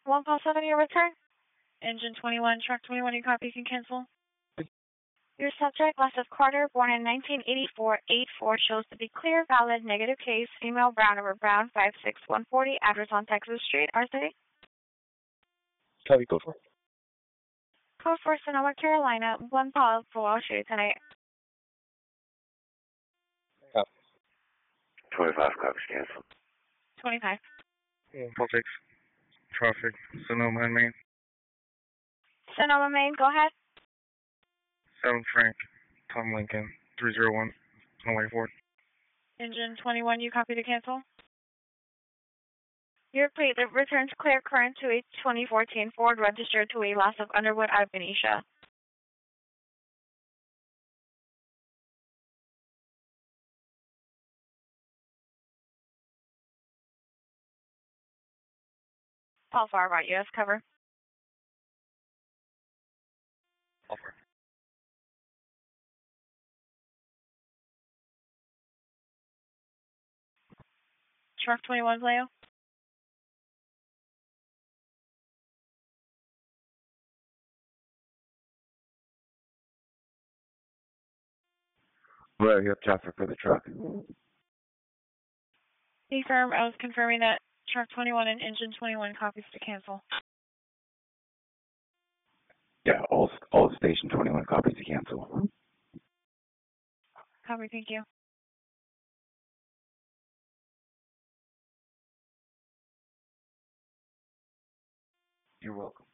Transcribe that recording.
157, your return. Engine 21, truck 21, you copy, you can cancel. Your subject, Leslie Carter, born in 1984, 8-4, shows to be clear, valid, negative case, female, brown over brown, 56140, address on Texas Street, R30. Copy, code 4. Code 4, Sonoma, Carolina, 1 Paul, I'll show you tonight. Copy. 25 copies cancel. 25. Politics, traffic, Sonoma and Maine. Sonoma, Maine, go ahead. 7 Frank, Tom Lincoln, 301, Hawaii Ford. Engine 21, you copy to cancel. Your plate that returns clear current to a 2014 Ford registered to a loss of Underwood out of Benicia. How far about U.S. cover? Offer. Truck 21, Leo. Well, you have traffic for the truck. Confirm, I was confirming that truck 21 and engine 21 copies to cancel. Yeah, all station 21 copies to cancel. Copy, thank you. You're welcome.